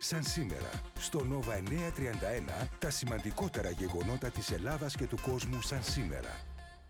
Σαν σήμερα, στο Nova 931, τα σημαντικότερα γεγονότα της Ελλάδας και του κόσμου σαν σήμερα.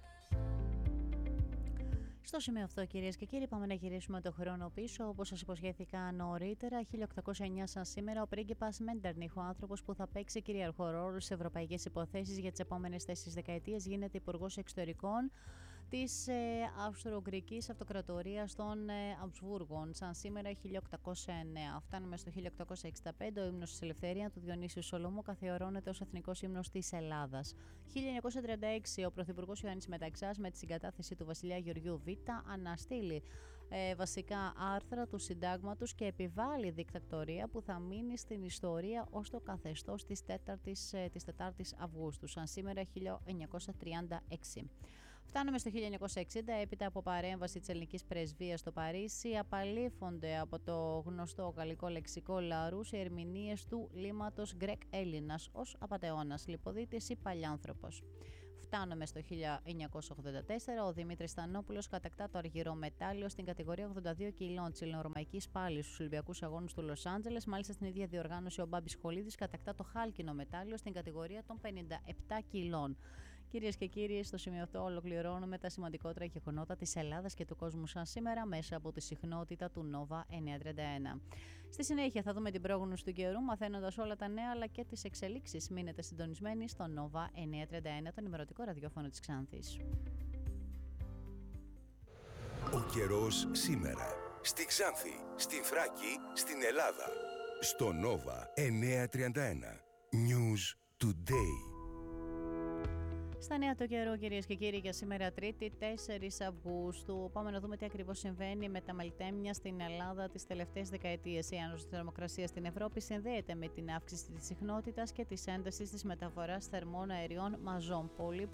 Στο σημείο αυτό, κυρίες και κύριοι, πάμε να γυρίσουμε το χρόνο πίσω. Όπως σας υποσχέθηκα νωρίτερα, 1809 σαν σήμερα, ο πρίγκιπας Μέντερμιχ, ο άνθρωπος που θα παίξει κυρίαρχο ρόλο στις ευρωπαϊκές υποθέσεις για τις επόμενες 4 δεκαετίες, γίνεται υπουργός εξωτερικών της Αυστρο-Ουγγρικής Αυτοκρατορίας των Αμπσβούργων. Σαν σήμερα, 1809. Φτάνουμε στο 1865. Ο ύμνος της Ελευθερίας του Διονύσιου Σολομού καθιερώνεται ως εθνικός ύμνος της Ελλάδας. 1936. Ο πρωθυπουργός Ιωάννης Μεταξάς, με τη συγκατάθεση του βασιλιά Γεωργίου Β, αναστείλει βασικά άρθρα του συντάγματος και επιβάλλει δικτατορία που θα μείνει στην ιστορία ως το καθεστώς της 4ης Αυγούστου. Σαν σήμερα, 1936. Φτάνουμε στο 1960, έπειτα από παρέμβαση της ελληνικής πρεσβείας στο Παρίσι, απαλήφονται από το γνωστό γαλλικό λεξικό Λαρούς οι ερμηνείες του λύματος Γκρεκ Έλληνας ως απατεώνας, λιποδίτης ή παλιάνθρωπος. Φτάνουμε στο 1984, ο Δημήτρης Στανόπουλος κατακτά το αργυρό μετάλλιο στην κατηγορία 82 κιλών της ελληνορωμαϊκής πάλης στους Ολυμπιακούς Αγώνες του Λος Άντζελες. Μάλιστα στην ίδια διοργάνωση ο Μπάμπης Χολίδης κατακτά το χάλκινο μετάλλιο στην κατηγορία των 57 κιλών. Κυρίες και κύριοι, στο σημείο αυτό ολοκληρώνουμε τα σημαντικότερα γεγονότα της Ελλάδας και του κόσμου σαν σήμερα μέσα από τη συχνότητα του Nova 931. Στη συνέχεια θα δούμε την πρόγνωση του καιρού, μαθαίνοντας όλα τα νέα αλλά και τις εξελίξεις. Μείνετε συντονισμένοι στο Nova 931, το ενημερωτικό ραδιόφωνο της Ξάνθης. Ο καιρός σήμερα. Στη Ξάνθη, στην Θράκη, στην Ελλάδα. Στο Nova 931. News Today. Στα νέα το καιρό, κυρίες και κύριοι, για σήμερα Τρίτη 4 Αυγούστου. Πάμε να δούμε τι ακριβώς συμβαίνει με τα μελτέμια στην Ελλάδα τις τελευταίες δεκαετίες. Η άνοδος της θερμοκρασίας στην Ευρώπη συνδέεται με την αύξηση της συχνότητας και της έντασης της μεταφοράς θερμών αεριών μαζών.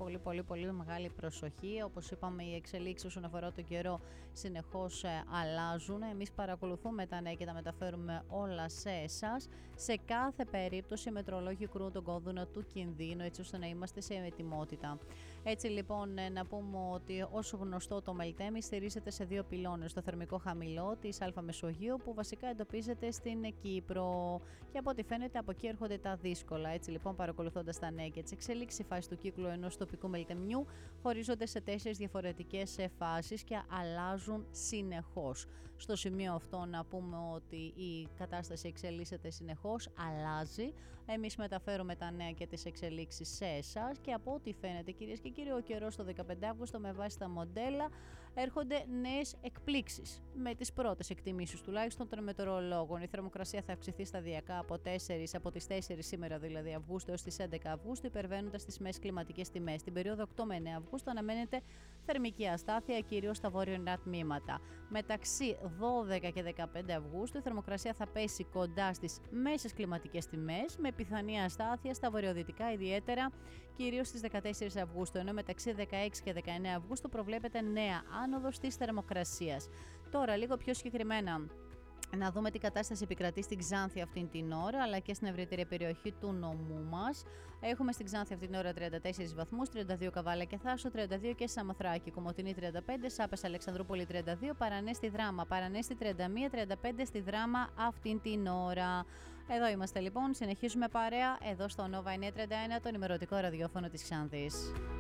Πολύ μεγάλη προσοχή. Όπως είπαμε, οι εξελίξεις όσον αφορά τον καιρό συνεχώς αλλάζουν. Εμείς παρακολουθούμε τα νέα και τα μεταφέρουμε όλα σε εσάς. Σε κάθε περίπτωση, οι μετρολόγοι κρούν τον κόδωνα του κινδύνου, έτσι ώστε να είμαστε σε ετοιμότητα. Έτσι λοιπόν, να πούμε ότι όσο γνωστό το Μελτέμι στηρίζεται σε 2 πυλώνες. Το θερμικό χαμηλό της Α Μεσογείου, που βασικά εντοπίζεται στην Κύπρο, και από ό,τι φαίνεται από εκεί έρχονται τα δύσκολα. Έτσι λοιπόν, παρακολουθώντας τα νέα και τις εξελίξεις, οι φάσεις του κύκλου ενός τοπικού Μελτεμιού χωρίζονται σε 4 διαφορετικές φάσεις και αλλάζουν συνεχώς. Στο σημείο αυτό να πούμε ότι η κατάσταση εξελίσσεται συνεχώς, αλλάζει. Εμείς μεταφέρουμε τα νέα και τις εξελίξεις σε εσάς και από ό,τι φαίνεται, κυρίες και κύριοι, ο καιρός το 15 Αύγουστο με βάση τα μοντέλα έρχονται νέες εκπλήξεις. Με τις πρώτες εκτιμήσεις τουλάχιστον των μετεωρολόγων, η θερμοκρασία θα αυξηθεί σταδιακά από τις 4 σήμερα δηλαδή Αυγούστου έως τις 11 Αυγούστου, υπερβαίνοντας τις μέσες κλιματικές τιμές. Την περίοδο 8 με 9 Αυγούστου αναμένεται θερμική αστάθεια, κυρίως στα βόρειο τμήματα. Μεταξύ 12 και 15 Αυγούστου η θερμοκρασία θα πέσει κοντά στις μέσες κλιματικές τιμές, με πιθανή αστάθεια στα βορειοδυτικά, ιδιαίτερα κυρίως στις 14 Αυγούστου, ενώ μεταξύ 16 και 19 Αυγούστου προβλέπεται νέα άνοδος της θερμοκρασίας. Τώρα, λίγο πιο συγκεκριμένα, να δούμε τι κατάσταση επικρατεί στην Ξάνθη αυτήν την ώρα, αλλά και στην ευρύτερη περιοχή του νομού μας. Έχουμε στην Ξάνθη αυτήν την ώρα 34 βαθμούς, 32 Καβάλα και Θάσο, 32 και Σαμοθράκη, Κομοτηνή 35, Σάπες Αλεξανδρούπολη 32, Παρανέστη Δράμα, Παρανέστη 31, 35 στη Δράμα αυτήν την ώρα. Εδώ είμαστε λοιπόν, συνεχίζουμε παρέα εδώ στο Nova 931, το ενημερωτικό ραδιόφωνο της Ξάνθης.